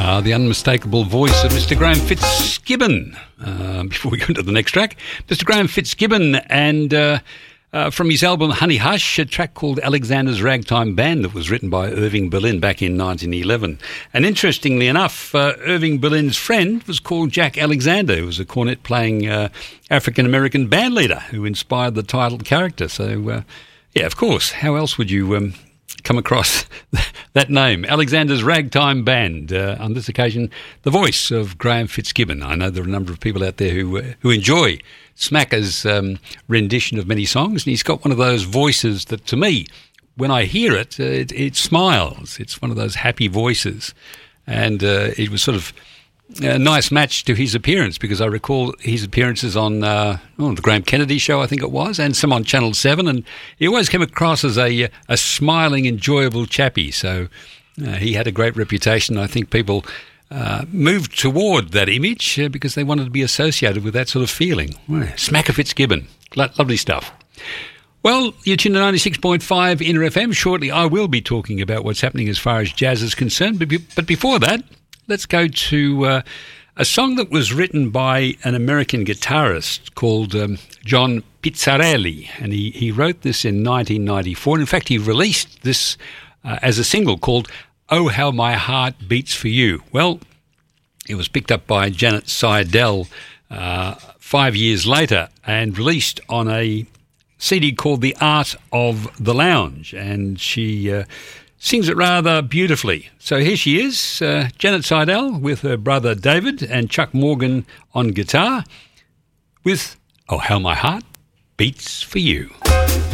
The unmistakable voice of Mr. Graham Fitzgibbon. Before we go into the next track, Mr. Graham Fitzgibbon and from his album Honey Hush, a track called Alexander's Ragtime Band that was written by Irving Berlin back in 1911. And interestingly enough, Irving Berlin's friend was called Jack Alexander, who was a cornet-playing African-American band leader who inspired the titled character. So, yeah, of course, how else would you come across that name? Alexander's Ragtime Band. On this occasion, the voice of Graham Fitzgibbon. I know there are a number of people out there who enjoy Smacker's rendition of many songs, and he's got one of those voices that, to me, when I hear it, it smiles. It's one of those happy voices, and it was sort of a nice match to his appearance, because I recall his appearances on the Graham Kennedy Show, I think it was, and some on Channel 7, and he always came across as a smiling, enjoyable chappie. So he had a great reputation. I think people moved toward that image because they wanted to be associated with that sort of feeling. Smacker Fitzgibbon. Lovely stuff. Well, you're tuned to 96.5 Inner FM. Shortly I will be talking about what's happening as far as jazz is concerned. But before that, let's go to a song that was written by an American guitarist called John Pizzarelli. And he wrote this in 1994. In fact, he released this as a single called Oh, How My Heart Beats For You. Well, it was picked up by Janet Seidel 5 years later and released on a CD called The Art of the Lounge, and she sings it rather beautifully. So here she is, Janet Seidel with her brother David and Chuck Morgan on guitar with Oh, How My Heart Beats For You.